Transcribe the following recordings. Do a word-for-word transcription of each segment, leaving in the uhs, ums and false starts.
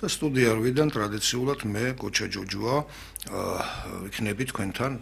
და სტუდია რვიდან ტრადიციულად მე კოჩა ჯოჯოა ვიქნები თქვენთან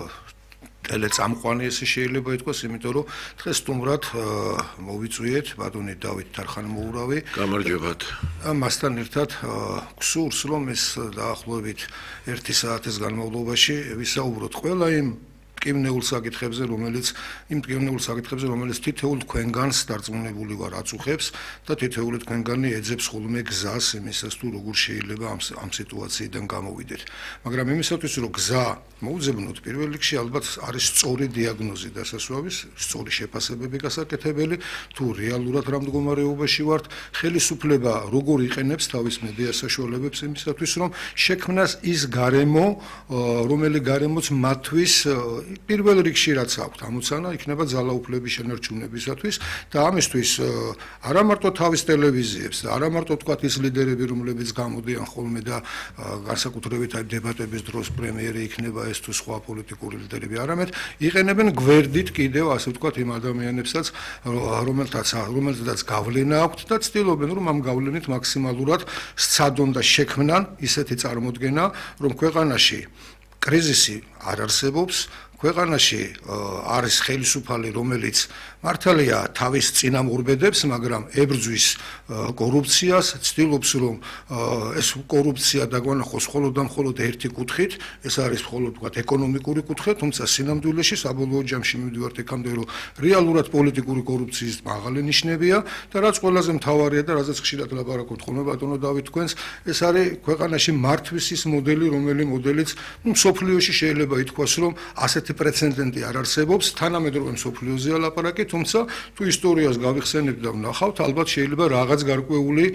ტელეწამყვანი ესე შეიძლება ითქვას, იმიტომ რომ დღეს სტუმრად მოვიწვიეთ ბატონი დავით თარხანმოურავი. გამარჯობათ. მასთან ერთად გსურს რომ ეს დაახლოებით ერთი საათის განმავლობაში ვისაუბროთ ყველა იმ მტკივნეულ საკითხებზე, რომელიც იმ მტკივნეულ საკითხებზე, რომელიც თითოეულ თქვენგანს დარწმუნებული ვარ აწუხებს და თითოეული თქვენგანი ეძებს ხოლმე გზას იმისას თუ როგორ შეიძლება ამ ამ სიტუაციიდან გამოვიდეთ. მაგრამ იმისათვის რომ გზა მოუძებნოთ, პირველ რიგში ალბათ არის სწორი დიაგნოზი დასასვავის, სწორი შეფასებები გასაკეთებელი, თუ რეალურად რა მდგომარეობაში ვართ, ხელისუფლება როგორ იყენებს თავის მედია საშუალებებს იმისათვის, რომ შექმნას ის გარემო, რომელიც გარემოც მათთვის პირველ რიგში რაც აქვთ ამოცანა იქნება ძალაუფლების შენარჩუნებისათვის და ამისთვის არა მარტო თავის ტელევიზიებს და არა მარტო თქვათ ის ლიდერები რომლებიც გამოდიან ხოლმე და განსაკუთრებით აი დებატების დროს პრემიერი იქნება ეს თუ სხვა პოლიტიკური ლიდერები არამედ იყენებენ გვერდით კიდევ ასე ვთქვათ იმ ადამიანებსაც რომელთაც რომელთაც გავლენა აქვთ და ცდილობენ რომ ამ გავლენით მაქსიმალურად სცადონ და შექმნან ისეთი წარმოდგენა რომ ქვეყანაში კრიზისი არ არსებობს ქვეყანაში არის ხელისუფალი რომელიც მართალია თავის წინამორბედებს მაგრამ ებრძვის კორუფციას ცდილობს რომ ეს კორუფცია დაგვანახოს მხოლოდ და მხოლოდ ერთი კუთხით ეს არის მხოლოდ ვთქვათ ეკონომიკური კუთხე თუმცა სინამდვილეში საბოლოო ჯამში მივდივართ იქამდე რომ რეალურად პოლიტიკური კორუფციის მაღალი ნიშნებია და რაც ყველაზე მთავარია და რაზეც ხშირად ლაპარაკობთ ხოლმე ბატონო დავით თქვენს ეს არის ქვეყანაში მართვის ის მოდელი რომელიც მოდელიც მსოფლიოში შეიძლება ითქვას რომ ასეთი პრეცედენტი არ არსებობს თანამედროვე მსოფლიოზეა ლაპარაკი თუმცა თუ ისტორიას გავიხსენებთ და ვნახავთ ალბათ შეიძლება რაღაც გარკვეული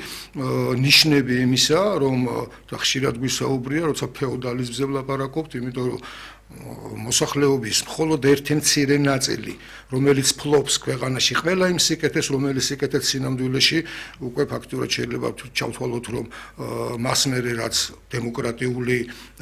ნიშნები იმისა რომ ხშირად გვისაუბრია როცა ფეოდალიზმზე ვლაპარაკობთ იმიტომ რომ მოსახლეობის მხოლოდ ერთი მცირე ნაწილი რომელიც ფლობს ქვეყანაში ყველა იმ სიკეთეს რომელიც სიკეთეს სინამდვილეში უკვე ფაქტურად შეიძლება ჩავთვალოთ რომ მას მერე რაც დემოკრატიული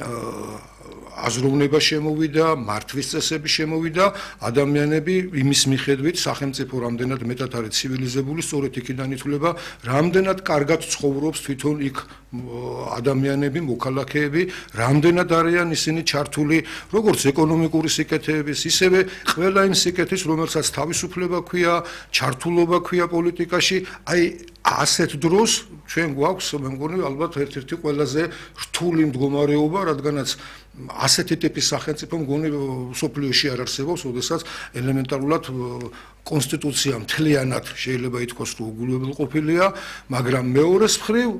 აზროვნება შემოვიდა, მართვის წესები შემოვიდა, ადამიანები იმის მიხედვით სახელმწიფო რამდენად მეტად არის ცივილიზებული, სწორედ იქიდან ითვლება, რამდენად კარგად ცხოვრობს თვითონ იქ ადამიანები, მოქალაქეები, რამდენად არიან ისინი ჩართული, როგორც ეკონომიკური სიკეთეების, ისევე ყველა იმ სიკეთის, რომელსაც თავისუფლება ქვია, ჩართულობა ქვია პოლიტიკაში, აი ასეთ დროს ჩვენ გვაქვს, მე მგონი ალბათ ერთ-ერთი ყველაზე რთული მდგომარეობა, რადგანაც ასეთი ტიპის სახელმწიფო მგონი სოფლიოში არ არსებობს, ოდესაც ელემენტარულად კონსტიტუცია მთლიანად შეიძლება ითქვას რომ უგულებელყოფილია, მაგრამ მეორეს მხრივ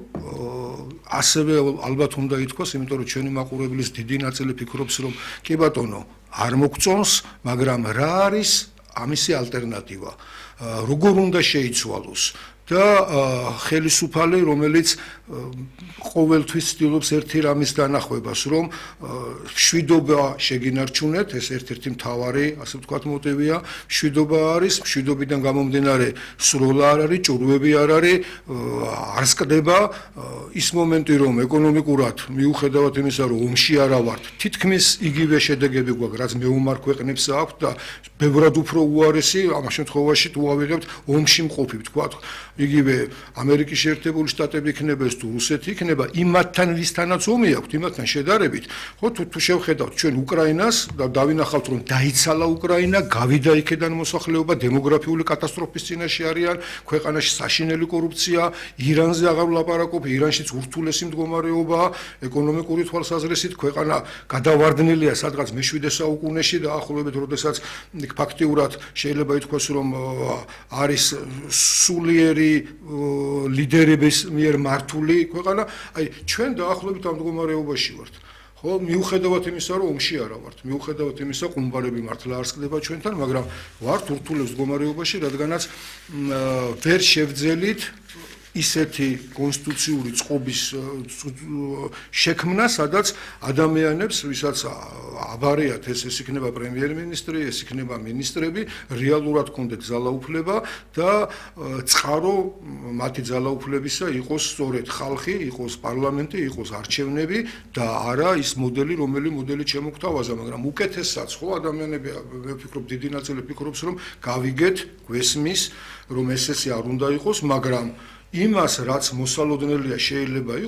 ასევე ალბათ უნდა ითქვას, იმიტომ რომ ჩვენი მაყურებლის დიდი ნაწილი ფიქრობს რომ კი ბატონო, არ მოგწონს, მაგრამ რა არის ამისი ალტერნატივა? როგორ უნდა შეიცვალოს? და ხელისუფალი რომელიც ყოველთვის ცდილობს ერთი რამის დანახვებას რომ მშვიდობა შეგინარჩუნეთ ეს ერთ-ერთი მთავარი ასე ვთქვათ მოტივია მშვიდობა არის მშვიდობიდან გამომდინარე სროლა არ არის ჭურვები არ არის არ სკდება ის მომენტი რომ ეკონომიკურად მიუხედავად იმისა რომ ომში არა ვართ თითქმის იგივე შედეგები გვაქვს რაც მეომარ ქვეყნებს აქვს და ბევრად უფრო უარესი ამ შემთხვევაში თუ ავიღებთ ომში მყოფი ვთქვათ იგივე ამერიკის შეერთებული შტატები იქნება ეს თუ რუსეთი იქნება იმათთან ვისთანაც ომი აქვს იმათთან შედარებით ხო თუ თუ შევხედავთ ჩვენ უკრაინას და დავინახავთ რომ დაიცალა უკრაინა გავიდა იქიდან მოსახლეობა დემოგრაფიული კატასტროფის წინაშე არიან ქვეყანაში საშინელი კორუფცია ირანზე აღარ ვლაპარაკობ ირანშიც ურთულესი მდგომარეობაა ეკონომიკური თვალსაზრისით ქვეყანა გადავარდნილია სადღაც მეშვიდე საუკუნეში და ახლობებით როდესაც ფაქტიურად შეიძლება ითქვას რომ არის სულიერი ლიდერების მიერ მართული ქვეყანა, აი ჩვენ დაახლოებით ამ მდგომარეობაში ვართ. ხო, მიუხედავად იმისა, რომ ომში არა ვართ, მიუხედავად იმისა, ყუმბარები მართლა არ სკდება ჩვენთან, მაგრამ ვართ ურთულეს მდგომარეობაში, რადგანაც ვერ შევძელით ისეთი კონსტიტუციური წყობის შექმნა, სადაც ადამიანებს, ვისაც აბარიათ ეს ეს იქნება პრემიერ-მინისტრი, ეს იქნება მინისტრები, რეალურად კონდეთ ძალაუფლება და წყარო მათი ძალაუფლებისა იყოს სწორედ ხალხი, იყოს პარლამენტი, იყოს არჩევნები და არა ის მოდელი, რომელიც მოდელი შემოგთავაზა, მაგრამ უკეთესაც ხო ადამიანები მე ვფიქრობ დიდი ნაწილი ფიქრობს რომ გავიგეთ, გვესმის, რომ ეს ესე არ უნდა იყოს, მაგრამ იმას რაც მოსალოდნელია შეიძლება